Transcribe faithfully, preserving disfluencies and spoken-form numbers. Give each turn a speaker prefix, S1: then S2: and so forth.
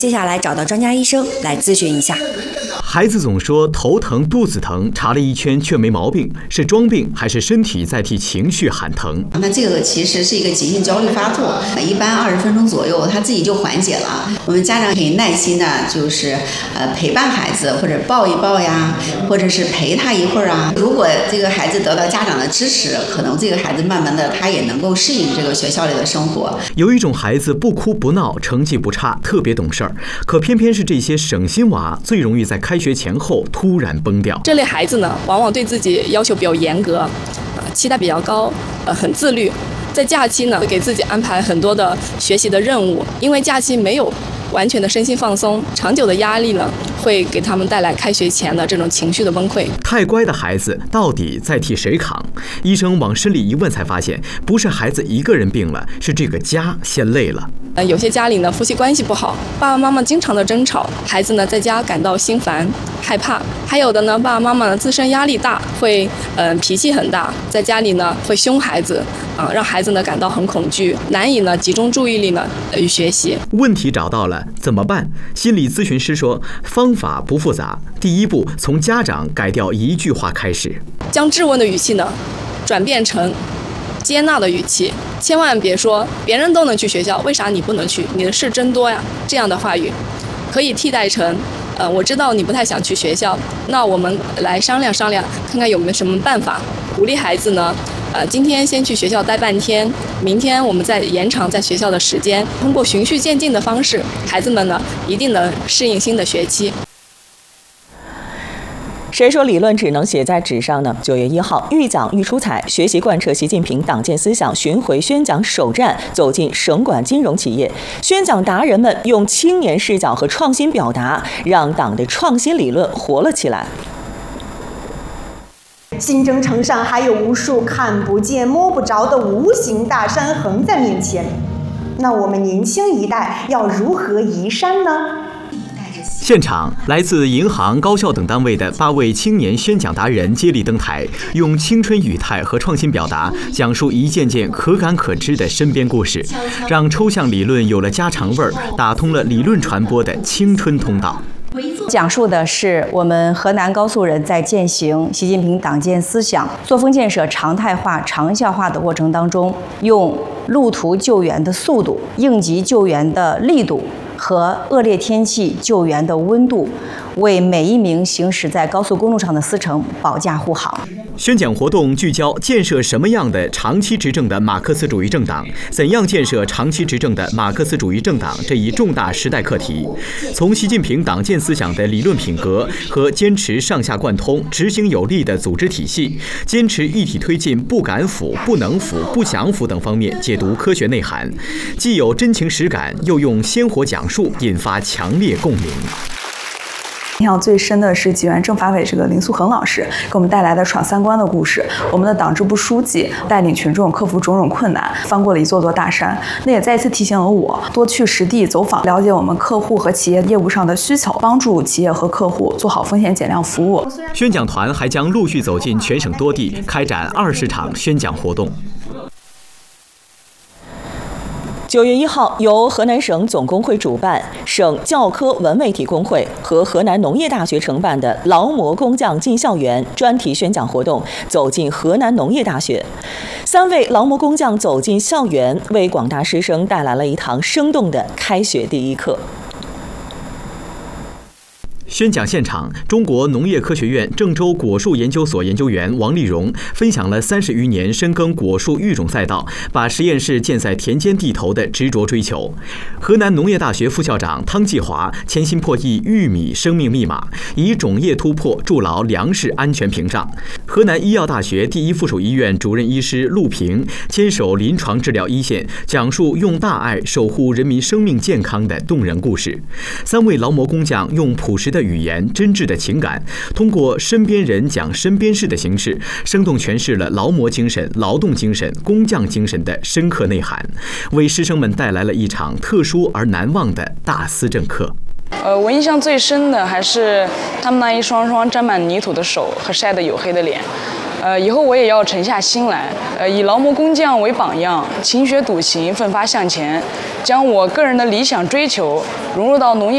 S1: 接下来找到专家医生来咨询一下。
S2: 孩子总说头疼、肚子疼，查了一圈却没毛病，是装病还是身体在替情绪喊疼？
S3: 那这个其实是一个急性焦虑发作，一般二十分钟左右，他自己就缓解了。我们家长可以耐心的，就是呃陪伴孩子，或者抱一抱呀，或者是陪他一会儿啊。如果这个孩子得到家长的支持，可能这个孩子慢慢的他也能够适应这个学校里的生活。
S2: 有一种孩子不哭不闹，成绩不差，特别懂事儿，可偏偏是这些省心娃最容易在开学前后突然崩掉。
S4: 这类孩子呢，往往对自己要求比较严格，呃，期待比较高，呃，很自律。在假期呢，会给自己安排很多的学习的任务，因为假期没有完全的身心放松，长久的压力呢，会给他们带来开学前的这种情绪的崩溃。
S2: 太乖的孩子到底在替谁扛？医生往深里一问，才发现不是孩子一个人病了，是这个家先累了。
S4: 呃，有些家里呢，夫妻关系不好，爸爸妈妈经常的争吵，孩子呢在家感到心烦、害怕；还有的呢，爸爸妈妈呢自身压力大，会呃脾气很大，在家里呢会凶孩子，啊、呃，让孩子呢感到很恐惧，难以呢集中注意力呢与学习。
S2: 问题找到了，怎么办？心理咨询师说，方法不复杂，第一步从家长改掉一句话开始，
S4: 将质问的语气呢转变成接纳的语气，千万别说别人都能去学校，为啥你不能去？你的事真多呀！这样的话语可以替代成，呃，我知道你不太想去学校，那我们来商量商量，看看有没有什么办法鼓励孩子呢？呃，今天先去学校待半天，明天我们再延长在学校的时间，通过循序渐进的方式，孩子们呢一定能适应新的学期。
S5: 谁说理论只能写在纸上呢？九月一号，愈讲愈出彩，学习贯彻习近平党建思想巡回宣讲首站走进省管金融企业，宣讲达人们用青年视角和创新表达，让党的创新理论活了起来。
S6: 新征程上还有无数看不见摸不着的无形大山横在面前，那我们年轻一代要如何移山呢？
S2: 现场，来自银行、高校等单位的八位青年宣讲达人接力登台，用青春语态和创新表达，讲述一件件可感可知的身边故事，让抽象理论有了家常味儿，打通了理论传播的青春通道。
S7: 讲述的是我们河南高速人在践行习近平党建思想、作风建设常态化、长效化的过程当中，用路途救援的速度、应急救援的力度和恶劣天气救援的温度，为每一名行驶在高速公路上的司乘保驾护航。
S2: 宣讲活动聚焦建设什么样的长期执政的马克思主义政党，怎样建设长期执政的马克思主义政党这一重大时代课题。从习近平党建思想的理论品格和坚持上下贯通、执行有力的组织体系，坚持一体推进不敢腐、不能腐、不想腐等方面解读科学内涵，既有真情实感，又用鲜活讲述引发强烈共鸣。
S8: 印象最深的是济源政法委这个林素恒老师给我们带来的闯三关的故事。我们的党支部书记带领群众克服种种困难，翻过了一座座大山。那也再一次提醒了我，多去实地走访，了解我们客户和企业业务上的需求，帮助企业和客户做好风险减量服务。
S2: 宣讲团还将陆续走进全省多地，开展二十场宣讲活动。
S5: 九月一号，由河南省总工会主办、省教科文卫体工会和河南农业大学承办的“劳模工匠进校园”专题宣讲活动走进河南农业大学。三位劳模工匠走进校园，为广大师生带来了一堂生动的开学第一课。
S2: 宣讲现场，中国农业科学院郑州果树研究所研究员王丽荣分享了三十余年深耕果树育种赛道，把实验室建在田间地头的执着追求。河南农业大学副校长汤继华潜心破译玉米生命密码，以种业突破筑牢粮食安全屏障。河南医药大学第一附属医院主任医师陆平坚守临床治疗一线，讲述用大爱守护人民生命健康的动人故事。三位劳模工匠用朴实的语言、真挚的情感，通过身边人讲身边事的形式，生动诠释了劳模精神、劳动精神、工匠精神的深刻内涵，为师生们带来了一场特殊而难忘的大思政课。
S9: 呃，我印象最深的还是他们那一双双沾满泥土的手和晒得黝黑的脸。呃，以后我也要沉下心来，呃，以劳模工匠为榜样，勤学笃行，奋发向前，将我个人的理想追求融入到农业